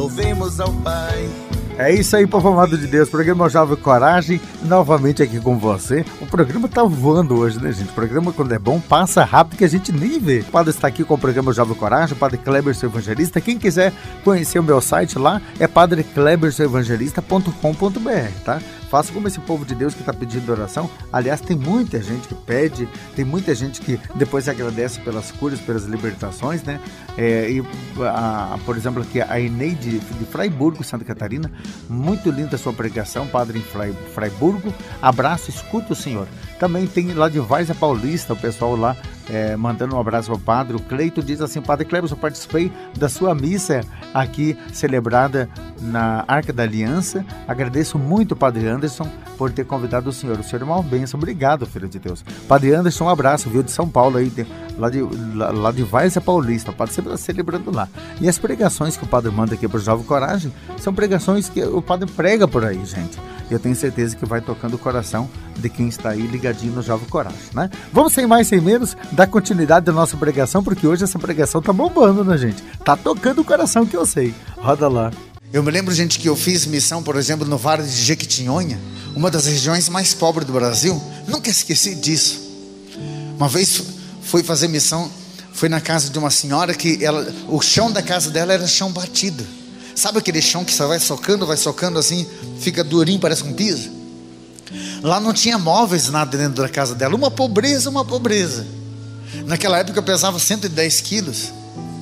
Louvemos ao Pai. É isso aí, povo amado de Deus. Programa Jovem Coragem, novamente aqui com você. O programa tá voando hoje, né, gente? O programa, quando é bom, passa rápido que a gente nem vê. O padre está aqui com o programa Jovem Coragem, o padre Kleber, seu evangelista. Quem quiser conhecer o meu site lá, é padrekleberseuevangelista.com.br, tá? Faça como esse povo de Deus que está pedindo oração. Aliás, tem muita gente que pede, tem muita gente que depois agradece pelas curas, pelas libertações, né? Por exemplo, aqui a Eneide de Fraiburgo, Santa Catarina. Muito linda a sua pregação, padre em Fraiburgo. Abraço, escuta o Senhor. Também tem lá de Várzea Paulista, o pessoal lá mandando um abraço ao padre. O Cleito diz assim: Padre Kleber, eu participei da sua missa aqui celebrada na Arca da Aliança. Agradeço muito, Padre Anderson, por ter convidado o senhor. O senhor é uma bênção. Obrigado, filho de Deus. Padre Anderson, um abraço, viu, de São Paulo aí, lá de Várzea Paulista. O padre sempre está celebrando lá. E as pregações que o padre manda aqui para o Jovem Coragem são pregações que o padre prega por aí, gente. Eu tenho certeza que vai tocando o coração de quem está aí ligadinho no Jovem Coragem, né? Vamos sem mais, sem menos, dar continuidade à nossa pregação, porque hoje essa pregação tá bombando, né, gente? Tá tocando o coração, que eu sei. Roda lá. Eu me lembro, gente, que eu fiz missão, por exemplo, no Vale de Jequitinhonha, uma das regiões mais pobres do Brasil. Nunca esqueci disso. Uma vez fui fazer missão, fui na casa de uma senhora que o chão da casa dela era chão batido. Sabe aquele chão que só vai socando assim, fica durinho, parece um piso? Lá não tinha móveis, nada dentro da casa dela. Uma pobreza. Naquela época eu pesava 110 quilos.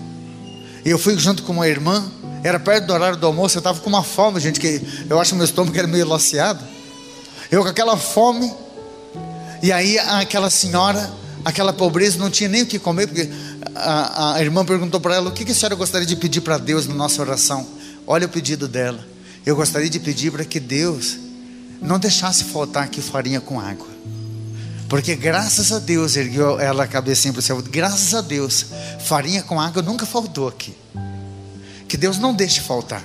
E eu fui junto com uma irmã. Era perto do horário do almoço. Eu estava com uma fome, gente, que eu acho que meu estômago era meio laceado. Eu com aquela fome. E aí aquela senhora, aquela pobreza, não tinha nem o que comer, porque a irmã perguntou para ela: o que a senhora gostaria de pedir para Deus na nossa oração? Olha o pedido dela: eu gostaria de pedir para que Deus não deixasse faltar aqui farinha com água, porque graças a Deus, ergueu ela a cabecinha para o céu, graças a Deus, farinha com água nunca faltou aqui. Que Deus não deixe faltar,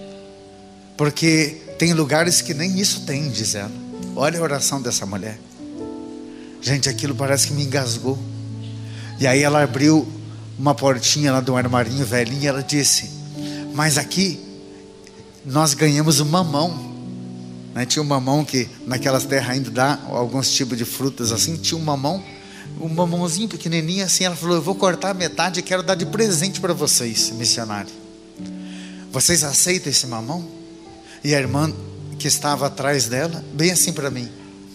porque tem lugares que nem isso tem, diz ela. Olha a oração dessa mulher, gente, aquilo parece que me engasgou. E aí ela abriu uma portinha lá de um armarinho velhinho e ela disse: mas aqui nós ganhamos um mamão, né? Tinha um mamão que naquelas terras ainda dá alguns tipos de frutas assim. Tinha um mamãozinho pequenininho assim. Ela falou: eu vou cortar a metade e quero dar de presente para vocês, missionário. Vocês aceitam esse mamão? E a irmã que estava atrás dela, bem assim para mim: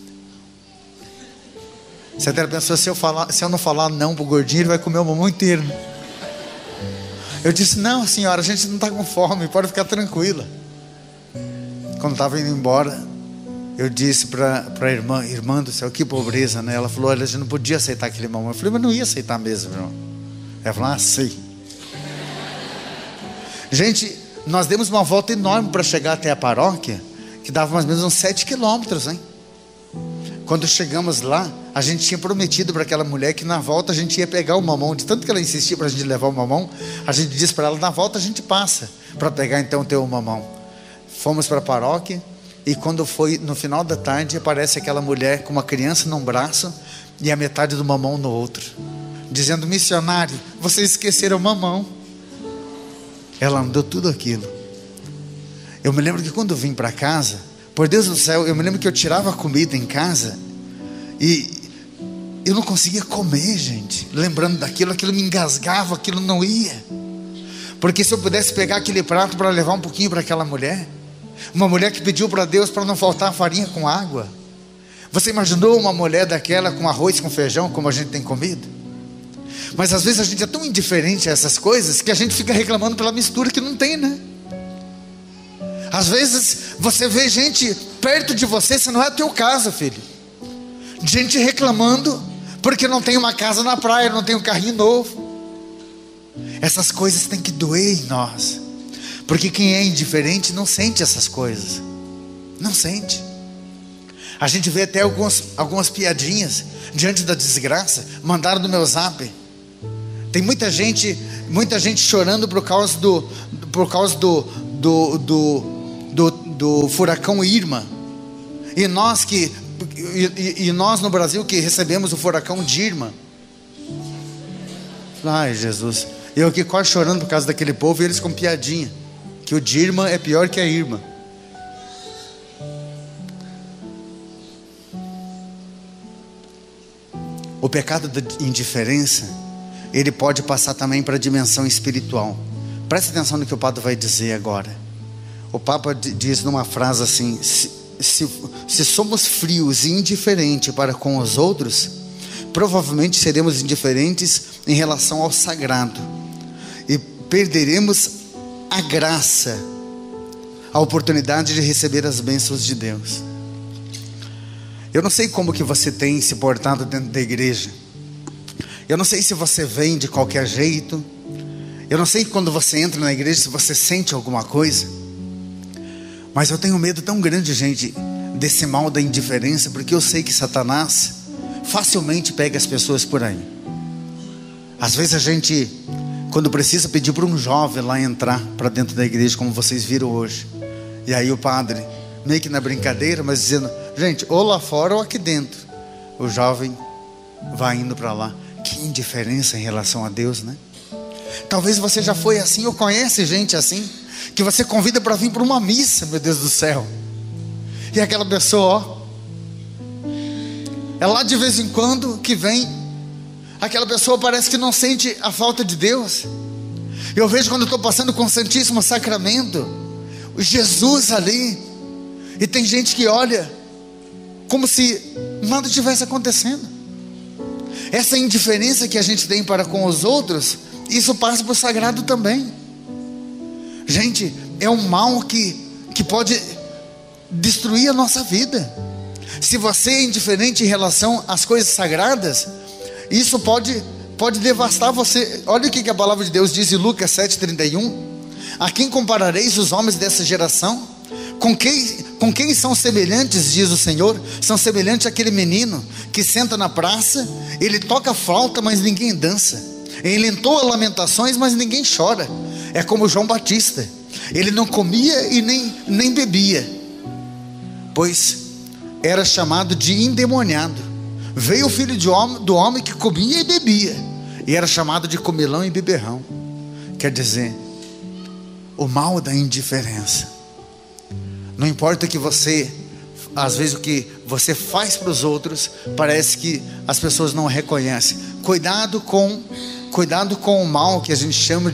você até pensou, se eu não falar não pro gordinho, ele vai comer o mamão inteiro. Eu disse: não, senhora, a gente não está com fome, pode ficar tranquila. Quando estava indo embora, eu disse para a irmã do céu, que pobreza, né? Ela falou: olha, a gente não podia aceitar aquele mamão. Eu falei: mas não ia aceitar mesmo, irmão. Ela falou: ah, sei. Gente, nós demos uma volta enorme para chegar até a paróquia, que dava mais ou menos uns 7 quilômetros, hein? Quando chegamos lá, a gente tinha prometido para aquela mulher que na volta a gente ia pegar o mamão. De tanto que ela insistia para a gente levar o mamão, a gente disse para ela: na volta a gente passa para pegar então o teu mamão. Fomos para a paróquia, e quando foi no final da tarde, aparece aquela mulher com uma criança num braço e a metade do mamão no outro, dizendo: missionário, vocês esqueceram o mamão. Ela andou tudo aquilo. Eu me lembro que quando eu vim para casa, por Deus do céu, eu me lembro que eu tirava a comida em casa e eu não conseguia comer, gente. Lembrando daquilo, aquilo me engasgava, aquilo não ia. Porque se eu pudesse pegar aquele prato para levar um pouquinho para aquela mulher, uma mulher que pediu para Deus para não faltar farinha com água. Você imaginou uma mulher daquela com arroz, com feijão, como a gente tem comido? Mas às vezes a gente é tão indiferente a essas coisas que a gente fica reclamando pela mistura que não tem, né? Às vezes você vê gente perto de você, se não é o teu caso, filho, gente reclamando porque não tem uma casa na praia, não tem um carrinho novo. Essas coisas têm que doer em nós, porque quem é indiferente não sente essas coisas. Não sente. A gente vê até algumas piadinhas diante da desgraça. Mandaram no meu zap. Tem muita gente chorando por causa do furacão Irma. E nós no Brasil que recebemos o furacão Dirma. Ai, Jesus. Eu aqui quase chorando por causa daquele povo, e eles com piadinha. que o de irmã é pior que a irmã. O pecado da indiferença, ele pode passar também para a dimensão espiritual. Preste atenção no que o Papa vai dizer agora. O Papa diz numa frase assim: se somos frios e indiferentes para com os outros, provavelmente seremos indiferentes em relação ao sagrado, e perderemos a graça, a oportunidade de receber as bênçãos de Deus. Eu não sei como que você tem se portado dentro da igreja. Eu não sei se você vem de qualquer jeito. Eu não sei quando você entra na igreja se você sente alguma coisa. Mas eu tenho medo tão grande, gente, desse mal da indiferença, porque eu sei que Satanás facilmente pega as pessoas por aí. Às vezes a gente, quando precisa pedir para um jovem lá entrar para dentro da igreja, como vocês viram hoje, e aí o padre, meio que na brincadeira, mas dizendo: gente, ou lá fora ou aqui dentro. O jovem vai indo para lá. Que indiferença em relação a Deus, né? Talvez você já foi assim, ou conhece gente assim, que você convida para vir para uma missa, meu Deus do céu, e aquela pessoa, ó, é lá de vez em quando que vem. Aquela pessoa parece que não sente a falta de Deus. Eu vejo quando eu estou passando com o Santíssimo Sacramento, o Jesus ali, e tem gente que olha como se nada tivesse acontecendo. Essa indiferença que a gente tem para com os outros, isso passa para o sagrado também. Gente, é um mal que pode destruir a nossa vida. Se você é indiferente em relação às coisas sagradas, isso pode devastar você. Olha o que a palavra de Deus diz em Lucas 7,31. A quem comparareis os homens dessa geração? Com quem são semelhantes, diz o Senhor? São semelhantes àquele menino que senta na praça, ele toca flauta, mas ninguém dança, ele entoa lamentações, mas ninguém chora. É como João Batista, ele não comia e nem bebia, pois era chamado de endemoniado. Veio o filho do homem que comia e bebia, e era chamado de comilão e beberrão. Quer dizer, o mal da indiferença. Não importa que você, às vezes o que você faz para os outros, parece que as pessoas não reconhecem. Cuidado com o mal que a gente chama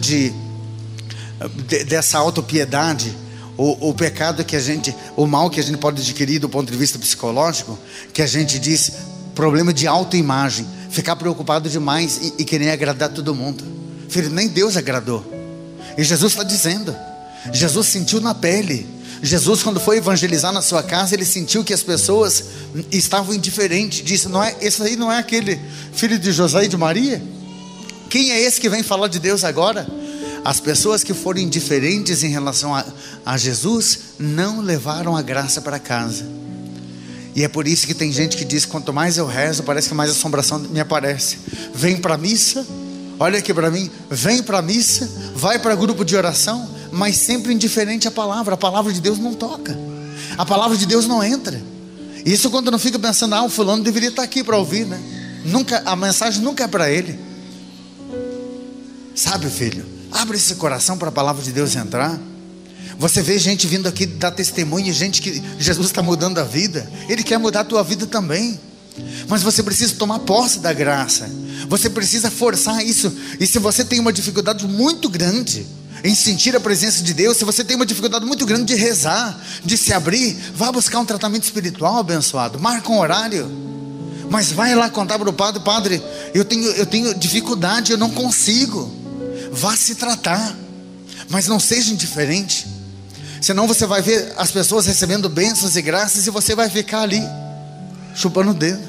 dessa autopiedade, o pecado que o mal que a gente pode adquirir do ponto de vista psicológico, que a gente diz problema de autoimagem, ficar preocupado demais e querer agradar todo mundo. Filho, nem Deus agradou. E Jesus está dizendo, Jesus sentiu na pele. Jesus, quando foi evangelizar na sua casa, ele sentiu que as pessoas estavam indiferentes. Disse: esse aí não é aquele filho de José e de Maria? Quem é esse que vem falar de Deus agora? As pessoas que foram indiferentes em relação a Jesus não levaram a graça para casa. E é por isso que tem gente que diz: quanto mais eu rezo, parece que mais assombração me aparece. Vem para a missa, olha aqui para mim, vem para a missa, vai para grupo de oração, mas sempre indiferente à palavra. A palavra de Deus não toca, a palavra de Deus não entra. Isso quando não fica pensando: o fulano deveria estar aqui para ouvir, né? Nunca, a mensagem nunca é para ele. Sabe, filho, abre esse coração para a palavra de Deus entrar. Você vê gente vindo aqui dar testemunho, gente que Jesus está mudando a vida. Ele quer mudar a tua vida também, mas você precisa tomar posse da graça. Você precisa forçar isso. E se você tem uma dificuldade muito grande em sentir a presença de Deus, se você tem uma dificuldade muito grande de rezar, de se abrir, vá buscar um tratamento espiritual, abençoado. Marca um horário, mas vai lá contar para o padre: padre, eu tenho dificuldade, eu não consigo. Vá se tratar, mas não seja indiferente. Senão você vai ver as pessoas recebendo bênçãos e graças, e você vai ficar ali chupando o dedo.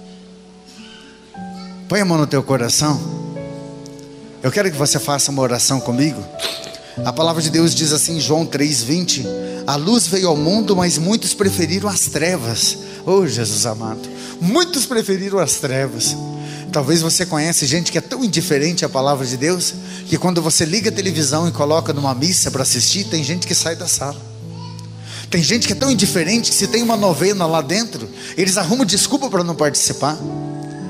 Põe a mão no teu coração. Eu quero que você faça uma oração comigo. A palavra de Deus diz assim em João 3,20: a luz veio ao mundo, mas muitos preferiram as trevas. Oh, Jesus amado, muitos preferiram as trevas. Talvez você conhece gente que é tão indiferente à palavra de Deus, que quando você liga a televisão e coloca numa missa para assistir, tem gente que sai da sala. Tem gente que é tão indiferente que se tem uma novena lá dentro, eles arrumam desculpa para não participar.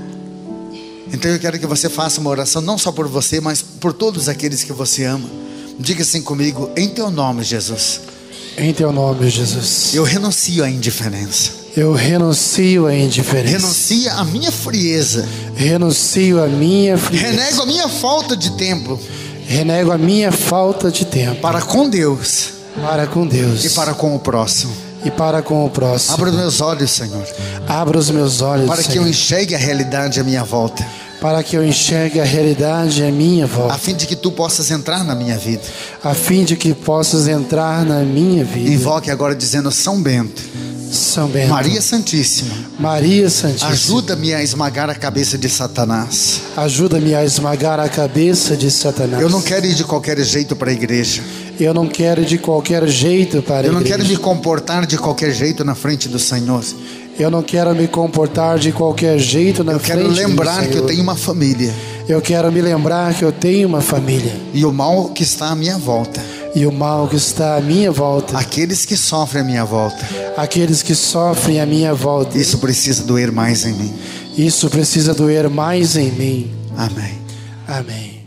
Então eu quero que você faça uma oração, não só por você, mas por todos aqueles que você ama. Diga assim comigo: em teu nome, Jesus. Em teu nome, Jesus. Eu renuncio à indiferença. Eu renuncio à indiferença. Renuncio à minha frieza. Renuncio à minha frieza. Renego a minha falta de tempo. Renego a minha falta de tempo. Para com Deus. Para com Deus. E para com o próximo. E para com o próximo. Abra os meus olhos, Senhor. Abra os meus olhos, para Senhor. que eu enxergue a realidade à minha volta. Para que eu enxergue a realidade à minha volta. A fim de que tu possas entrar na minha vida. A fim de que possas entrar na minha vida. Invoque agora dizendo: São Bento. São Bento. Maria Santíssima. Maria Santíssima. Ajuda-me a esmagar a cabeça de Satanás. Ajuda-me a esmagar a cabeça de Satanás. Eu não quero ir de qualquer jeito para a igreja. Eu não quero ir de qualquer jeito para a igreja. Eu não quero me comportar de qualquer jeito na frente do Senhor. Eu não quero me comportar de qualquer jeito na frente do Senhor. Eu quero lembrar que eu tenho uma família. Eu quero me lembrar que eu tenho uma família. E o mal que está à minha volta. E o mal que está à minha volta. Aqueles que sofrem à minha volta. Aqueles que sofrem à minha volta. Isso precisa doer mais em mim. Isso precisa doer mais em mim. Amém. Amém.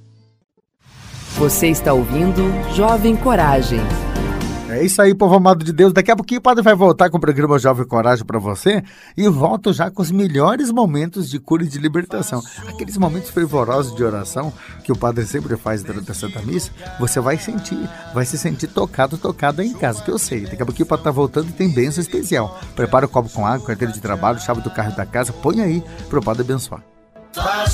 Você está ouvindo Jovem Coragem. É isso aí, povo amado de Deus. Daqui a pouquinho o Padre vai voltar com o programa Jovem Coragem para você. E volto já com os melhores momentos de cura e de libertação. Aqueles momentos fervorosos de oração que o Padre sempre faz durante a Santa Missa. Você vai se sentir tocado aí em casa, que eu sei. Daqui a pouquinho o Padre tá voltando e tem bênção especial. Prepara o copo com água, carteira de trabalho, chave do carro da casa. Põe aí para o Padre abençoar.